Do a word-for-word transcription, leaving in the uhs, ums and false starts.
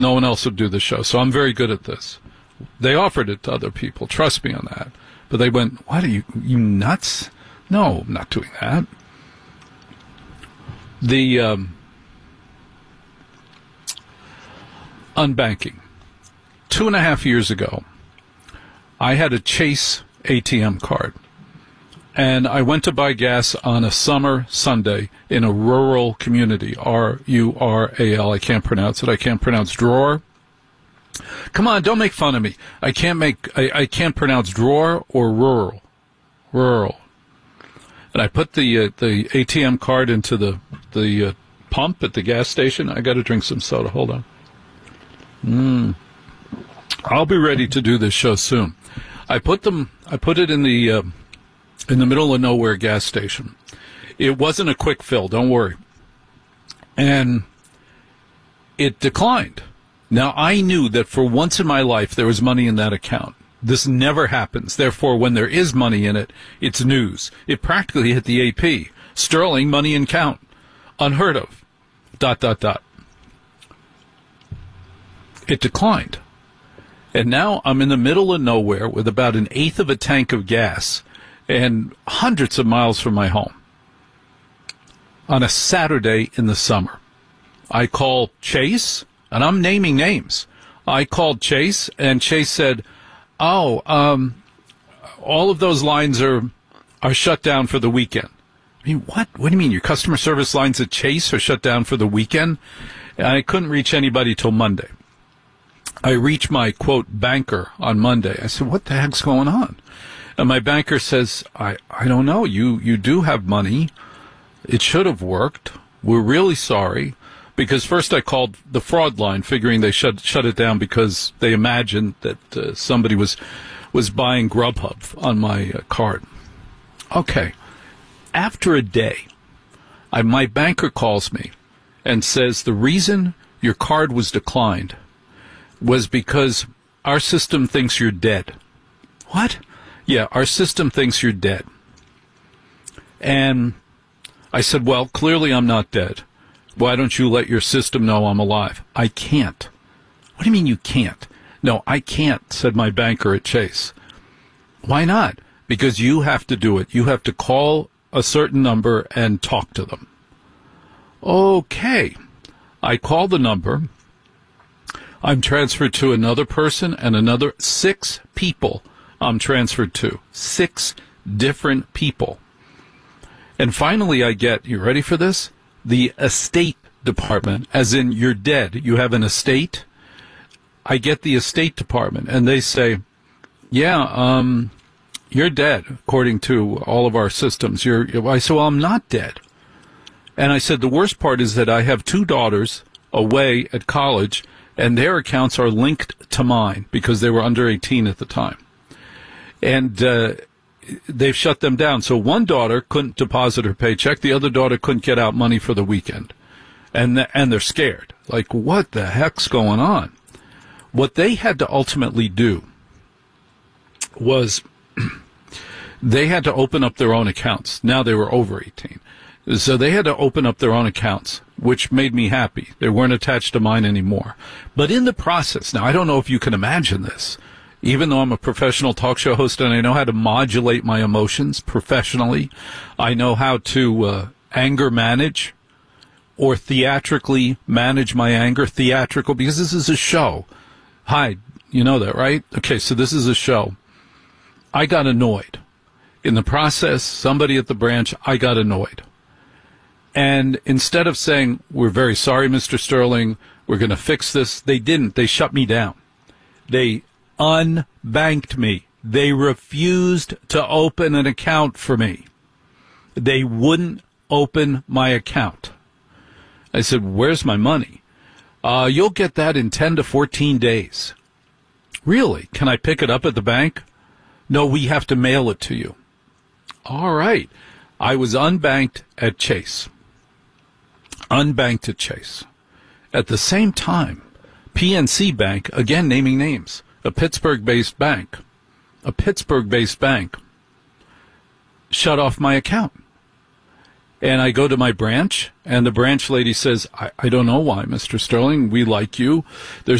No one else would do the show, so I'm very good at this. They offered it to other people. Trust me on that. But they went, what are you, you nuts? No, I'm not doing that. The um, unbanking. Two and a half years ago, I had a Chase A T M card. And I went to buy gas on a summer Sunday in a rural community, R U R A L. I can't pronounce it. I can't pronounce drawer. Come on, don't make fun of me. I can't make. I, I can't pronounce drawer or rural. Rural. And I put the uh, the A T M card into the the uh, pump at the gas station. I got to drink some soda. Hold on. Mm. I'll be ready to do this show soon. I put them. I put it in the. Uh, in the middle of nowhere gas station. It wasn't a quick fill, don't worry. And it declined. Now, I knew that for once in my life there was money in that account. This never happens. Therefore, when there is money in it, it's news. It practically hit the A P. Sterling, money in count. Unheard of. Dot, dot, dot. It declined. And now I'm in the middle of nowhere with about an eighth of a tank of gas and hundreds of miles from my home on a Saturday in the summer. I call Chase, and I'm naming names. I called Chase, and Chase said, oh, um, all of those lines are are shut down for the weekend. I mean, what? What do you mean? Your customer service lines at Chase are shut down for the weekend? And I couldn't reach anybody till Monday. I reached my, quote, banker on Monday. I said, what the heck's going on? And my banker says, I, I don't know. You, you do have money. It should have worked. We're really sorry. Because first I called the fraud line, figuring they shut, shut it down because they imagined that uh, somebody was, was buying Grubhub on my uh, card. Okay. After a day, I, my banker calls me and says the reason your card was declined was because our system thinks you're dead. What? Yeah, our system thinks you're dead. And I said, well, clearly I'm not dead. Why don't you let your system know I'm alive? I can't. What do you mean you can't? No, I can't, said my banker at Chase. Why not? Because you have to do it. You have to call a certain number and talk to them. Okay. I call the number. I'm transferred to another person and another six people I'm transferred to. Six different people. And finally I get, you ready for this? The estate department, as in you're dead. You have an estate. I get the estate department and they say, yeah, um, you're dead according to all of our systems. You're, I said, well, I'm not dead. And I said, the worst part is that I have two daughters away at college and their accounts are linked to mine because they were under eighteen at the time. And uh, they've shut them down. So one daughter couldn't deposit her paycheck. The other daughter couldn't get out money for the weekend. And, th- and they're scared. Like, what the heck's going on? What they had to ultimately do was they had to open up their own accounts. Now they were over eighteen. So they had to open up their own accounts, which made me happy. They weren't attached to mine anymore. But in the process, now I don't know if you can imagine this, even though I'm a professional talk show host and I know how to modulate my emotions professionally, I know how to uh, anger manage or theatrically manage my anger. Theatrical, because this is a show. Hi, you know that, right? Okay, so this is a show. I got annoyed. In the process, somebody at the branch, I got annoyed. And instead of saying, we're very sorry, Mister Sterling, we're going to fix this, they didn't. They shut me down. They unbanked me. They refused to open an account for me. They wouldn't open my account. I said, where's my money? Uh, you'll get that in ten to fourteen days. Really? Can I pick it up at the bank? No, we have to mail it to you. All right. I was unbanked at Chase. Unbanked at Chase. At the same time, P N C Bank, again naming names, a Pittsburgh-based bank, a Pittsburgh-based bank, shut off my account. And I go to my branch, and the branch lady says, I, I don't know why, Mister Sterling. We like you. There's